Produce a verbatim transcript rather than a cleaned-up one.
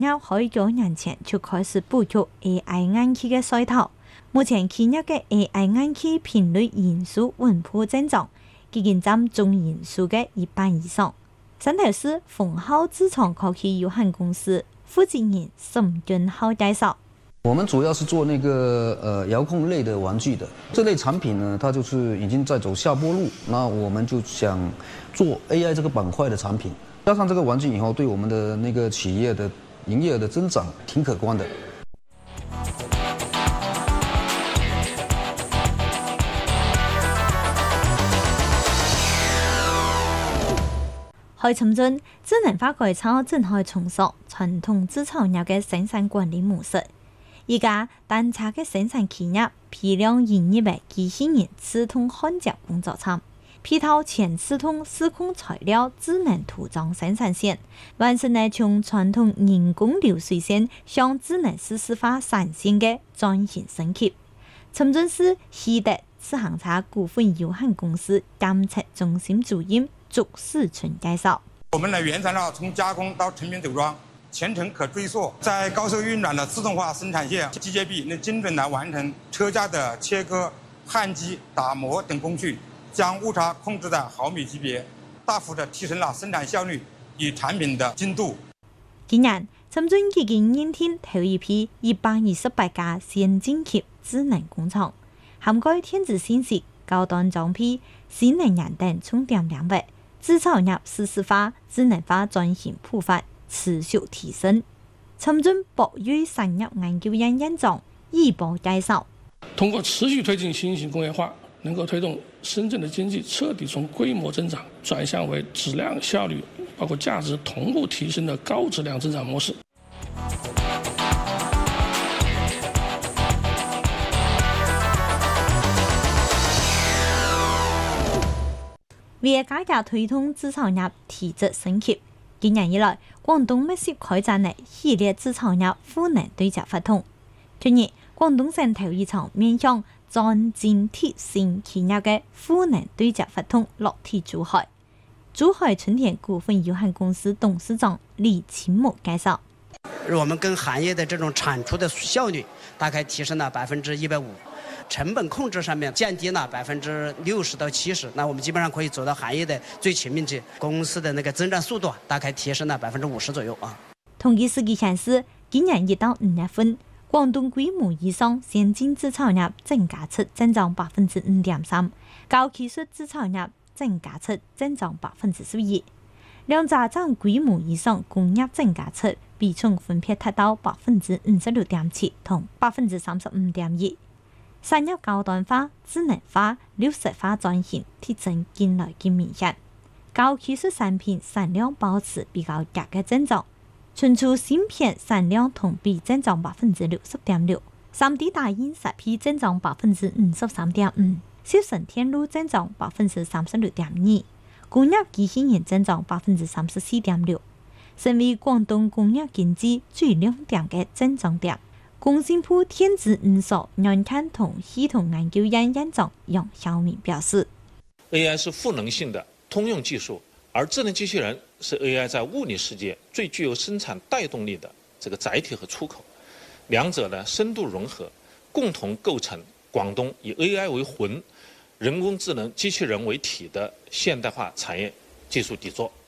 業好幾年前就開始布局 A I 硬件嘅賽道，目前企業嘅 A I 硬件頻率人數穩步增長，已經佔總人數嘅一半以上。汕頭市豐浩資創科技有限公司負責人沈俊浩介紹。 我們主要是做那個呃遙控類的玩具的，這類產品呢，它就是已經在走下坡路，那我們就想做 A I 這個板塊的產品，加上這個玩具以後，對我們的那個企業的營業額的增長挺可觀的。 喺深圳，智能化改造正在重塑傳統製造業嘅生產管理模式。而家單車嘅生產企業批量引入嘅機器人自動焊接工作廠，配套全自動施工材料智能塗裝生產線，完成咗從傳統人工流水線向智能自動化產線嘅轉型升級。深圳市喜德自行車股份有限公司監測中心主任祝世春介紹： 我們的原材料從加工到成品組裝，全程可追溯，在高速運轉的自動化生產線，機械臂能精準地完成車架的切割、焊機、打磨等工序，將誤差控制在毫米級別，大幅地提升了生產效率與產品的精度。 今年，深圳已經認定頭一批一百二十八家先進級智能工廠，涵蓋電子信息、高端裝備、新能源等重點領域。製造業自動化、智能化轉型步伐持續提升。深圳博瑞產業研究院院長易博介紹： 通過持續推進新型工業化，能夠推動深圳的經濟徹底從規模增長轉向為質量、效率，包括價值同步提升的高質量增長模式。 為加強推動製造業提質升級，今年以來，廣東密切開展了系列製造業賦能對接活動。去年，廣東省頭一場面向專精鐵性企業嘅賦能對接活動落地珠海。珠海春田股份有限公司董事長李清木介紹： 我們跟行業的這種產出的效率大概提升了百分之一百五。成本控制上面降低了百分之六十到七十，那我們基本上可以走到行業的最前面去。公司的那個增長速度大概提升了百分之五十左右啊。 統計數據顯示，今年一到五月份，廣東規模以上先進製造業淨價值增長百分之五點三，高技術製造業淨價值增長百分之十一。兩者佔規模以上工業淨價值比重分別達到百分之五十六點七同百分之三十五點一。產業高端化、智能化、綠色化轉型提升近來更明顯，高技術產品產量保持比較弱嘅增長，存儲芯片產量同比增長百分之六十點六，三 D 打印設備增長百分之五十三點五，集成電路增長百分之三十六點二，工業機器人增長百分之三十四點六，成為廣東工業經濟最亮點嘅增長點。工信部電子五所軟件同系統研究院院長楊曉明表示 ：A I 是賦能性的通用技術，而智能機器人是 A I 在物理世界最具有生產帶動力的這個載體和出口。兩者呢深度融合，共同構成廣東以 A I 為魂、人工智能機器人為體的現代化產業技術底座。